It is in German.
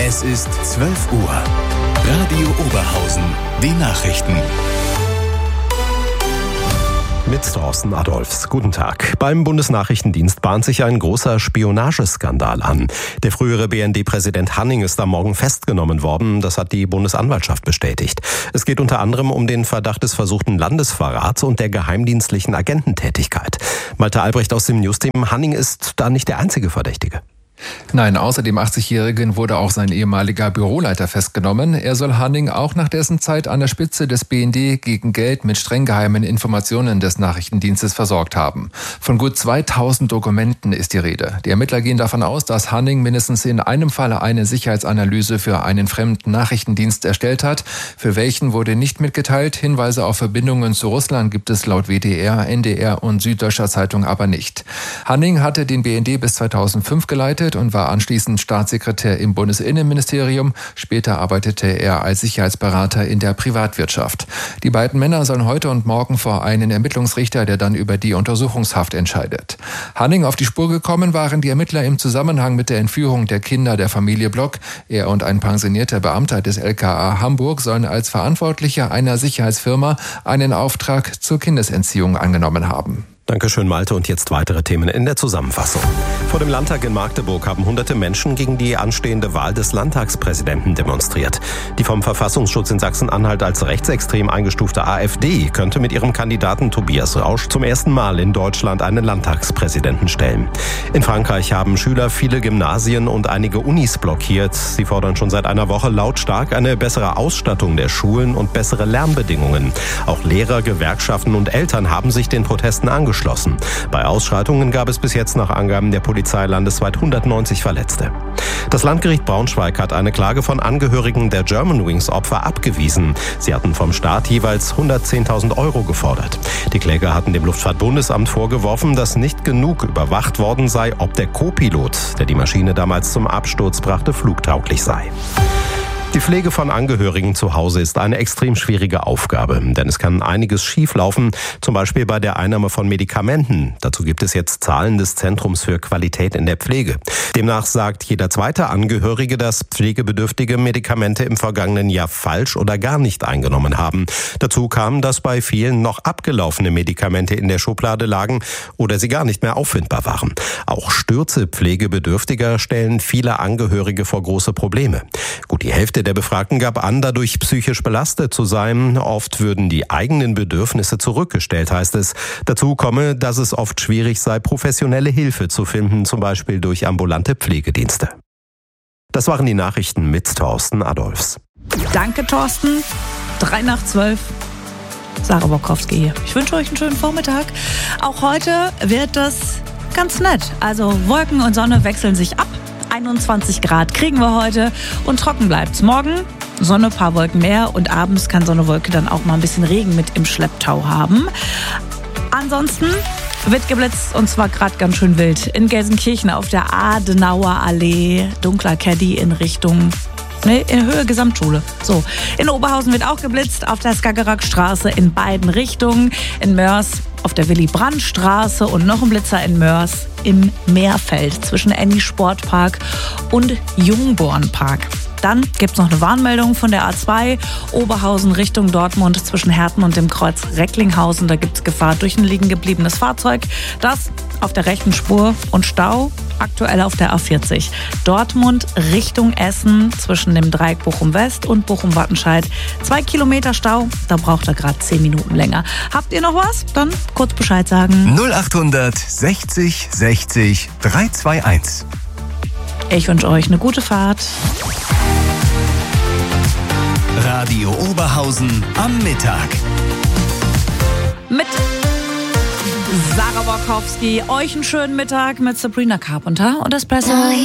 Es ist 12 Uhr. Radio Oberhausen. Die Nachrichten. Mit Thorsten Adolphs. Guten Tag. Beim Bundesnachrichtendienst bahnt sich ein großer Spionageskandal an. Der frühere BND-Präsident Hanning ist am Morgen festgenommen worden. Das hat die Bundesanwaltschaft bestätigt. Es geht unter anderem um den Verdacht des versuchten Landesverrats und der geheimdienstlichen Agententätigkeit. Malte Albrecht aus dem Newsteam. Hanning ist da nicht der einzige Verdächtige. Nein, außer dem 80-Jährigen wurde auch sein ehemaliger Büroleiter festgenommen. Er soll Hanning auch nach dessen Zeit an der Spitze des BND gegen Geld mit streng geheimen Informationen des Nachrichtendienstes versorgt haben. Von gut 2000 Dokumenten ist die Rede. Die Ermittler gehen davon aus, dass Hanning mindestens in einem Fall eine Sicherheitsanalyse für einen fremden Nachrichtendienst erstellt hat. Für welchen wurde nicht mitgeteilt. Hinweise auf Verbindungen zu Russland gibt es laut WDR, NDR und Süddeutscher Zeitung aber nicht. Hanning hatte den BND bis 2005 geleitet und war anschließend Staatssekretär im Bundesinnenministerium. Später arbeitete er als Sicherheitsberater in der Privatwirtschaft. Die beiden Männer sollen heute und morgen vor einen Ermittlungsrichter, der dann über die Untersuchungshaft entscheidet. Hanning auf die Spur gekommen waren die Ermittler im Zusammenhang mit der Entführung der Kinder der Familie Block. Er und ein pensionierter Beamter des LKA Hamburg sollen als Verantwortlicher einer Sicherheitsfirma einen Auftrag zur Kindesentziehung angenommen haben. Dankeschön, Malte. Und jetzt weitere Themen in der Zusammenfassung. Vor dem Landtag in Magdeburg haben hunderte Menschen gegen die anstehende Wahl des Landtagspräsidenten demonstriert. Die vom Verfassungsschutz in Sachsen-Anhalt als rechtsextrem eingestufte AfD könnte mit ihrem Kandidaten Tobias Rausch zum ersten Mal in Deutschland einen Landtagspräsidenten stellen. In Frankreich haben Schüler viele Gymnasien und einige Unis blockiert. Sie fordern schon seit einer Woche lautstark eine bessere Ausstattung der Schulen und bessere Lernbedingungen. Auch Lehrer, Gewerkschaften und Eltern haben sich den Protesten angeschlossen. Bei Ausschreitungen gab es bis jetzt nach Angaben der Polizei landesweit 190 Verletzte. Das Landgericht Braunschweig hat eine Klage von Angehörigen der Germanwings-Opfer abgewiesen. Sie hatten vom Staat jeweils 110.000 € gefordert. Die Kläger hatten dem Luftfahrtbundesamt vorgeworfen, dass nicht genug überwacht worden sei, ob der Co-Pilot, der die Maschine damals zum Absturz brachte, flugtauglich sei. Die Pflege von Angehörigen zu Hause ist eine extrem schwierige Aufgabe, denn es kann einiges schieflaufen, zum Beispiel bei der Einnahme von Medikamenten. Dazu gibt es jetzt Zahlen des Zentrums für Qualität in der Pflege. Demnach sagt jeder zweite Angehörige, dass Pflegebedürftige Medikamente im vergangenen Jahr falsch oder gar nicht eingenommen haben. Dazu kam, dass bei vielen noch abgelaufene Medikamente in der Schublade lagen oder sie gar nicht mehr auffindbar waren. Auch Stürze Pflegebedürftiger stellen viele Angehörige vor große Probleme. Gut, die Hälfte der Befragten gab an, dadurch psychisch belastet zu sein. Oft würden die eigenen Bedürfnisse zurückgestellt, heißt es. Dazu komme, dass es oft schwierig sei, professionelle Hilfe zu finden, zum Beispiel durch ambulante Pflegedienste. Das waren die Nachrichten mit Thorsten Adolphs. Danke, Thorsten. 3:12. Sarah Bokowski hier. Ich wünsche euch einen schönen Vormittag. Auch heute wird das ganz nett. Also Wolken und Sonne wechseln sich ab. 21 Grad kriegen wir heute und trocken bleibt's. Morgen Sonne, paar Wolken mehr und abends kann so eine Wolke dann auch mal ein bisschen Regen mit im Schlepptau haben. Ansonsten wird geblitzt und zwar gerade ganz schön wild. In Gelsenkirchen auf der Adenauer Allee, dunkler Caddy in Höhe Gesamtschule. So, in Oberhausen wird auch geblitzt, auf der Skagerrakstraße in beiden Richtungen. In Mörs auf der Willy-Brandt-Straße und noch ein Blitzer in Mörs im Meerfeld zwischen Annie Sportpark und Jungbornpark. Dann gibt's noch eine Warnmeldung von der A2 Oberhausen Richtung Dortmund zwischen Herten und dem Kreuz Recklinghausen. Da gibt's Gefahr durch ein liegen gebliebenes Fahrzeug. Das auf der rechten Spur und Stau aktuell auf der A40. Dortmund Richtung Essen zwischen dem Dreieck Bochum West und Bochum Wattenscheid. 2 Kilometer Stau, da braucht er gerade 10 Minuten länger. Habt ihr noch was? Dann kurz Bescheid sagen. 0800 60 60 321. Ich wünsche euch eine gute Fahrt. Radio Oberhausen am Mittag. Mit Sarah Bokowski. Euch einen schönen Mittag mit Sabrina Carpenter und Espresso.